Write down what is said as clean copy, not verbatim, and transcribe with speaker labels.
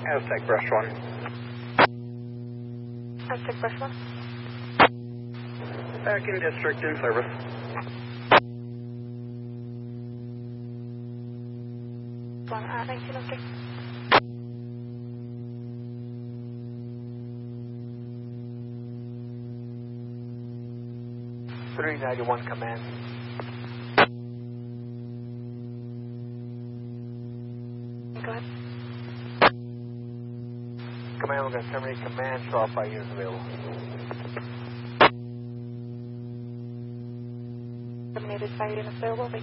Speaker 1: Aztec Brush 1.
Speaker 2: Aztec Brush 1.
Speaker 1: Back in district in service.
Speaker 2: One, 1903.
Speaker 3: .391 command.
Speaker 2: Go ahead.
Speaker 3: Command, we're going to terminate command, show all fire units available.
Speaker 2: Terminated fire units available.